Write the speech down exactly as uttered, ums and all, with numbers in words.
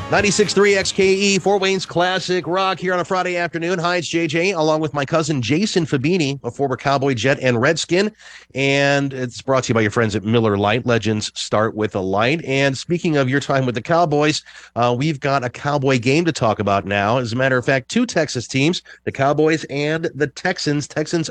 ninety-six point three X K E, Fort Wayne's Classic Rock here on a Friday afternoon. Hi, it's J J, along with my cousin Jason Fabini, a former Cowboy, Jet, and Redskin. And it's brought to you by your friends at Miller Lite. Legends start with a light. And speaking of your time with the Cowboys, uh, we've got a Cowboy game to talk about now. As a matter of fact, two Texas teams, the Cowboys and the Texans. Texans